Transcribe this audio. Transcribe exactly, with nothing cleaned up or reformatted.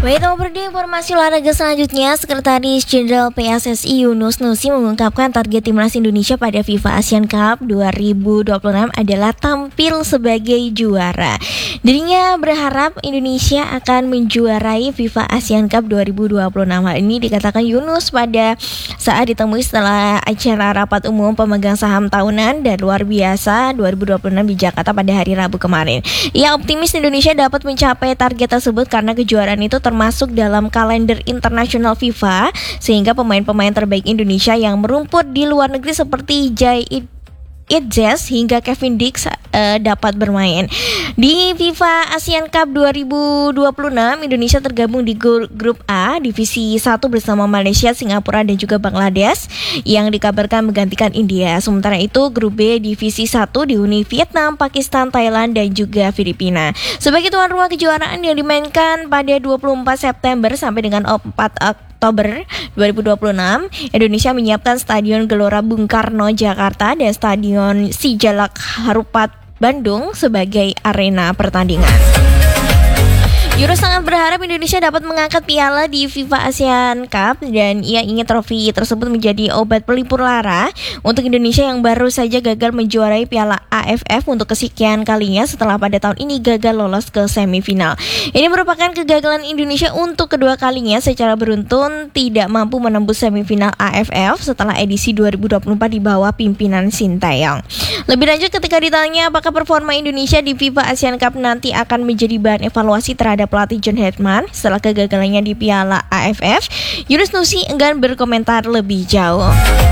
Baik, berdua informasi olahraga selanjutnya, Sekretaris Jenderal P S S I Yunus Nusi mengungkapkan target timnas Indonesia pada FIFA Asian Cup dua ribu dua puluh enam adalah tampil sebagai juara. Dirinya berharap Indonesia akan menjuarai FIFA Asian Cup dua ribu dua puluh enam. Hal ini dikatakan Yunus pada saat ditemui setelah acara rapat umum pemegang saham tahunan dan luar biasa dua ribu dua puluh enam di Jakarta pada hari Rabu kemarin. Ia optimis Indonesia dapat mencapai target tersebut karena kejuaraan itu termasuk dalam kalender internasional FIFA, sehingga pemain-pemain terbaik Indonesia yang merumput di luar negeri seperti Jai Itzes hingga Kevin Dix uh, dapat bermain. Di FIFA Asian Cup dua ribu dua puluh enam, Indonesia tergabung di grup A, divisi satu bersama Malaysia, Singapura dan juga Bangladesh yang dikabarkan menggantikan India. Sementara itu, grup B divisi satu dihuni Vietnam, Pakistan, Thailand dan juga Filipina. Sebagai tuan rumah kejuaraan yang dimainkan pada dua puluh empat September sampai dengan empat Oktober dua ribu dua puluh enam, Indonesia menyiapkan Stadion Gelora Bung Karno Jakarta dan Stadion Sijalak Harupat Bandung sebagai arena pertandingan. Yunus sangat berharap Indonesia dapat mengangkat piala di FIFA Asian Cup dan ia ingin trofi tersebut menjadi obat pelipur lara untuk Indonesia yang baru saja gagal menjuarai Piala A F F untuk kesekian kalinya setelah pada tahun ini gagal lolos ke semifinal. Ini merupakan kegagalan Indonesia untuk kedua kalinya secara beruntun tidak mampu menembus semifinal A F F setelah edisi dua ribu dua puluh empat di bawah pimpinan Sintayong. Lebih lanjut, ketika ditanya apakah performa Indonesia di FIFA Asian Cup nanti akan menjadi bahan evaluasi terhadap pelatih John Herdman setelah kegagalannya di Piala A F F, Yunus Nusi enggan berkomentar lebih jauh.